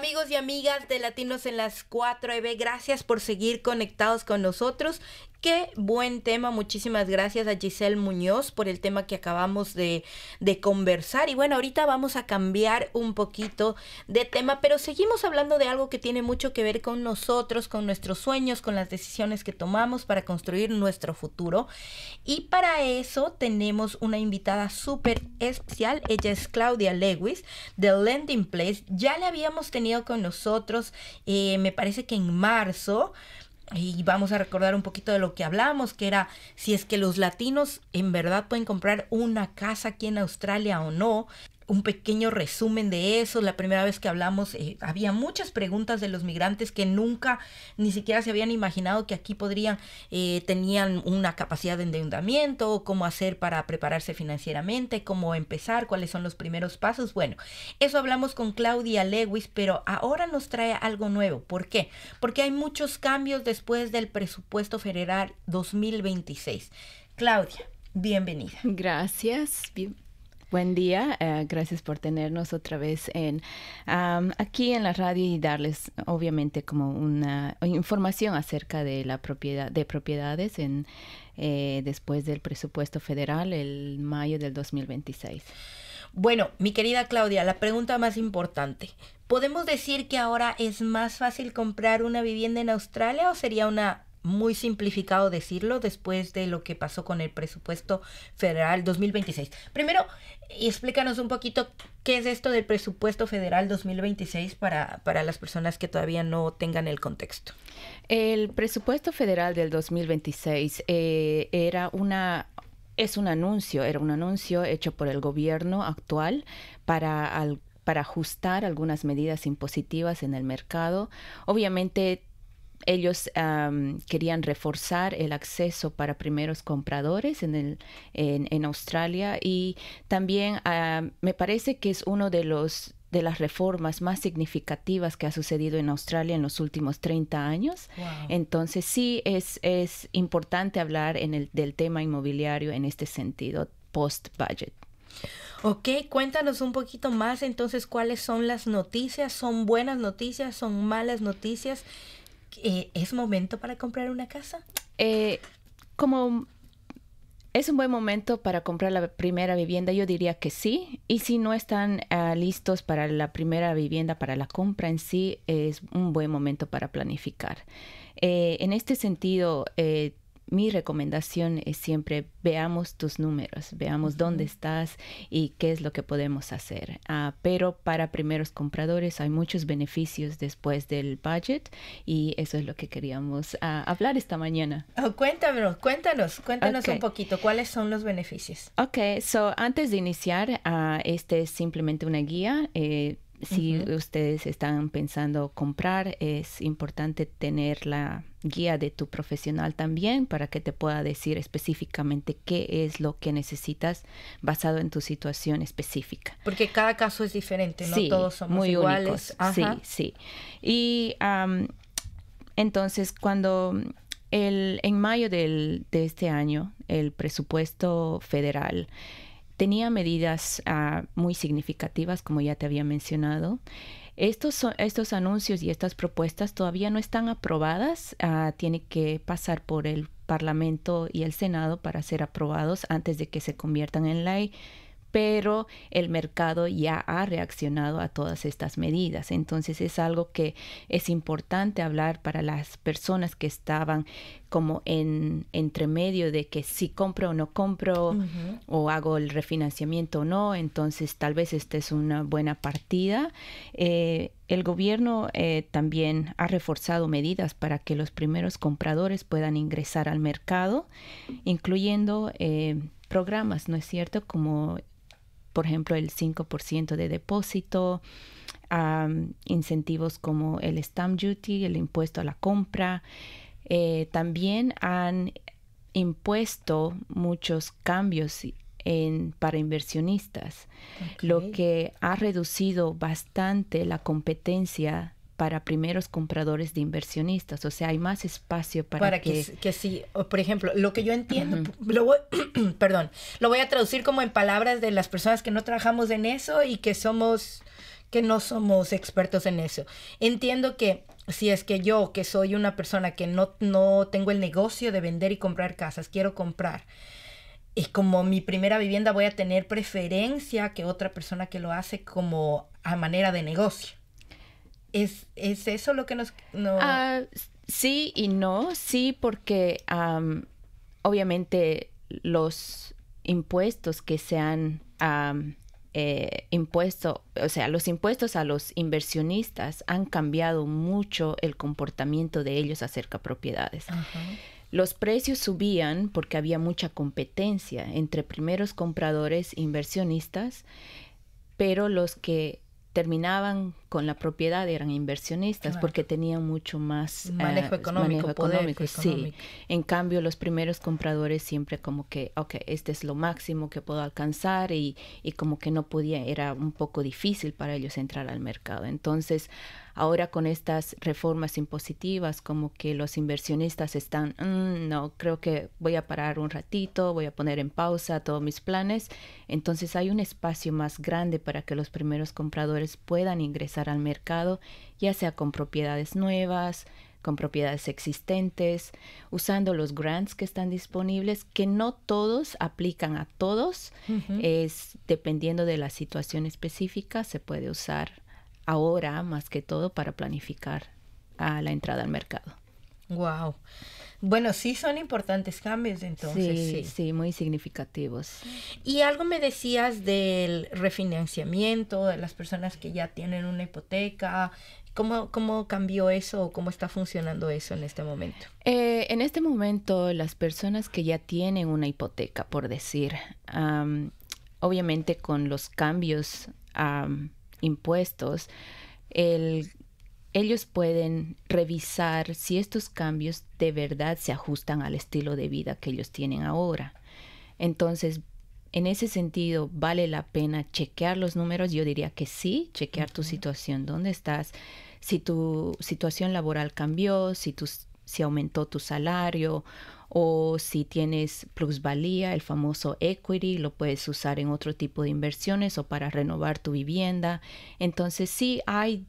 Amigos y amigas de Latinos en las 4EB, gracias por seguir conectados con nosotros. Qué buen tema. Muchísimas gracias a Giselle Muñoz por el tema que acabamos de conversar. Y bueno, ahorita vamos a cambiar un poquito de tema, pero seguimos hablando de algo que tiene mucho que ver con nosotros, con nuestros sueños, con las decisiones que tomamos para construir nuestro futuro. Y para eso tenemos una invitada súper especial. Ella es Claudia Lewis de Lending Place. Ya la habíamos tenido con nosotros, me parece que en marzo. Y vamos a recordar un poquito de lo que hablamos, que era si es que los latinos en verdad pueden comprar una casa aquí en Australia o no. Un pequeño resumen de eso. La primera vez que hablamos había muchas preguntas de los migrantes que nunca ni siquiera se habían imaginado que aquí tenían una capacidad de endeudamiento, cómo hacer para prepararse financieramente, cómo empezar, cuáles son los primeros pasos. Bueno, eso hablamos con Claudia Lewis, pero ahora nos trae algo nuevo. ¿Por qué? Porque hay muchos cambios después del presupuesto federal 2026. Claudia, bienvenida. Gracias. Buen día, gracias por tenernos otra vez aquí en la radio y darles obviamente como una información acerca de la propiedades después del presupuesto federal el mayo del 2026. Bueno, mi querida Claudia, la pregunta más importante. ¿Podemos decir que ahora es más fácil comprar una vivienda en Australia o sería muy simplificado decirlo después de lo que pasó con el presupuesto federal 2026? Primero, explícanos un poquito qué es esto del presupuesto federal 2026 para las personas que todavía no tengan el contexto. El presupuesto federal del 2026 era un anuncio hecho por el gobierno actual para ajustar algunas medidas impositivas en el mercado. Obviamente, ellos querían reforzar el acceso para primeros compradores en Australia y también me parece que es uno de las reformas más significativas que ha sucedido en Australia en los últimos 30 años. Wow. Entonces sí es importante hablar del tema inmobiliario en este sentido, post-budget. Ok, cuéntanos un poquito más entonces cuáles son las noticias. ¿Son buenas noticias? ¿Son malas noticias? ¿Es momento para comprar una casa? Como es un buen momento para comprar la primera vivienda, yo diría que sí. Y si no están listos para la primera vivienda, para la compra en sí, es un buen momento para planificar. En este sentido, mi recomendación es siempre veamos tus números, veamos dónde estás y qué es lo que podemos hacer. Pero para primeros compradores hay muchos beneficios después del budget y eso es lo que queríamos hablar esta mañana. Cuéntanos Okay. Un poquito, ¿cuáles son los beneficios? Antes de iniciar, este es simplemente una guía. Si ustedes están pensando comprar, es importante tener la guía de tu profesional también para que te pueda decir específicamente qué es lo que necesitas basado en tu situación específica. Porque cada caso es diferente, no sí, todos somos muy iguales. Únicos. Sí. Y entonces cuando en mayo de este año el presupuesto federal tenía medidas muy significativas, como ya te había mencionado. Estos anuncios y estas propuestas todavía no están aprobadas. Tienen que pasar por el Parlamento y el Senado para ser aprobados antes de que se conviertan en ley. Pero el mercado ya ha reaccionado a todas estas medidas. Entonces es algo que es importante hablar para las personas que estaban como entre medio de que si compro o no compro o hago el refinanciamiento o no. Entonces tal vez esta es una buena partida. El gobierno también ha reforzado medidas para que los primeros compradores puedan ingresar al mercado, incluyendo programas, ¿no es cierto?, como por ejemplo, el 5% de depósito, incentivos como el stamp duty, el impuesto a la compra. También han impuesto muchos cambios para inversionistas, lo que ha reducido bastante la competencia para primeros compradores de inversionistas. O sea, hay más espacio para que sí, por ejemplo, lo que yo entiendo, lo voy a traducir como en palabras de las personas que no trabajamos en eso y que que no somos expertos en eso. Entiendo que si es que yo, que soy una persona que no tengo el negocio de vender y comprar casas, quiero comprar, y como mi primera vivienda voy a tener preferencia que otra persona que lo hace como a manera de negocio. ¿Es eso lo que nos...? No... Sí y no. Sí, porque obviamente los impuestos que se han impuesto, o sea, los impuestos a los inversionistas han cambiado mucho el comportamiento de ellos acerca de propiedades. Uh-huh. Los precios subían porque había mucha competencia entre primeros compradores e inversionistas, pero los que terminaban con la propiedad eran inversionistas, claro, porque tenían mucho más manejo económico, poder económico. Sí. En cambio, los primeros compradores siempre como que, este es lo máximo que puedo alcanzar y como que no podía, era un poco difícil para ellos entrar al mercado. Entonces, ahora con estas reformas impositivas, como que los inversionistas están, no, creo que voy a parar un ratito, voy a poner en pausa todos mis planes. Entonces hay un espacio más grande para que los primeros compradores puedan ingresar al mercado, ya sea con propiedades nuevas, con propiedades existentes, usando los grants que están disponibles, que no todos aplican a todos, uh-huh, es dependiendo de la situación específica, se puede usar ahora más que todo para planificar la entrada al mercado. Wow. Bueno, sí son importantes cambios entonces. Sí, muy significativos. Y algo me decías del refinanciamiento, de las personas que ya tienen una hipoteca. ¿Cómo cambió eso o cómo está funcionando eso en este momento? En este momento, las personas que ya tienen una hipoteca, por decir, obviamente con los cambios impuestos, ellos pueden revisar si estos cambios de verdad se ajustan al estilo de vida que ellos tienen ahora. Entonces, en ese sentido, ¿vale la pena chequear los números? Yo diría que sí, chequear tu situación, dónde estás, si tu situación laboral cambió, si aumentó tu salario o si tienes plusvalía, el famoso equity, lo puedes usar en otro tipo de inversiones o para renovar tu vivienda. Entonces, sí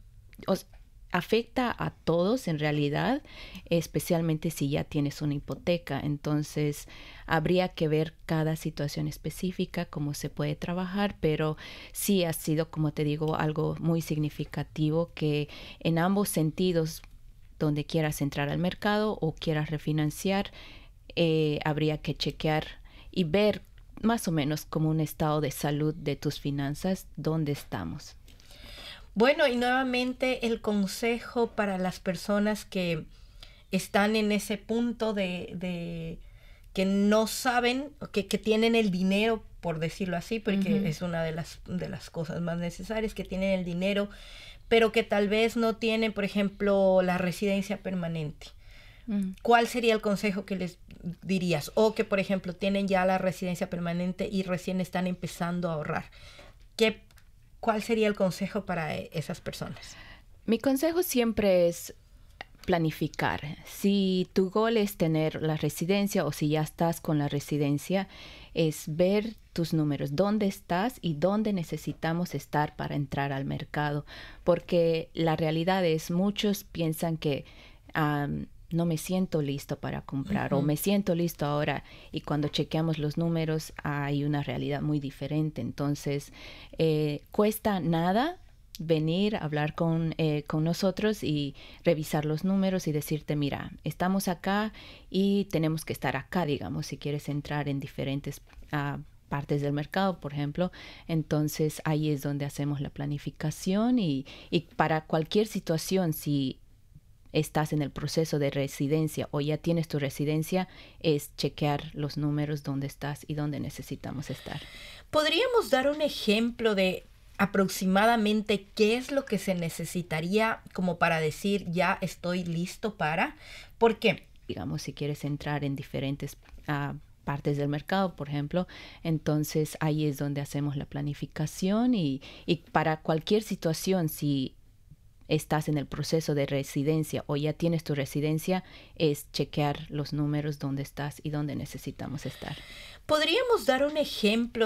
afecta a todos en realidad, especialmente si ya tienes una hipoteca. Entonces, habría que ver cada situación específica, cómo se puede trabajar, pero sí ha sido, como te digo, algo muy significativo que en ambos sentidos, donde quieras entrar al mercado o quieras refinanciar, habría que chequear y ver más o menos como un estado de salud de tus finanzas, dónde estamos. Bueno, y nuevamente el consejo para las personas que están en ese punto de que no saben, que tienen el dinero, por decirlo así, porque uh-huh, es una de las cosas más necesarias, que tienen el dinero, pero que tal vez no tienen, por ejemplo, la residencia permanente. Uh-huh. ¿Cuál sería el consejo que les dirías? O que, por ejemplo, tienen ya la residencia permanente y recién están empezando a ahorrar. ¿Cuál sería el consejo para esas personas? Mi consejo siempre es planificar. Si tu goal es tener la residencia o si ya estás con la residencia, es ver tus números, dónde estás y dónde necesitamos estar para entrar al mercado. Porque la realidad es, muchos piensan que no me siento listo para comprar, uh-huh, o me siento listo ahora, y cuando chequeamos los números hay una realidad muy diferente. Entonces, cuesta nada venir a hablar con nosotros y revisar los números y decirte, mira, estamos acá y tenemos que estar acá, digamos, si quieres entrar en diferentes partes del mercado, por ejemplo. Entonces, ahí es donde hacemos la planificación y para cualquier situación, si estás en el proceso de residencia o ya tienes tu residencia, es chequear los números, dónde estás y dónde necesitamos estar. ¿Podríamos dar un ejemplo de aproximadamente qué es lo que se necesitaría como para decir ya estoy listo para? ¿Por qué? Digamos, si quieres entrar en diferentes partes del mercado, por ejemplo, entonces ahí es donde hacemos la planificación y para cualquier situación, si estás en el proceso de residencia o ya tienes tu residencia, es chequear los números, dónde estás y dónde necesitamos estar. ¿Podríamos dar un ejemplo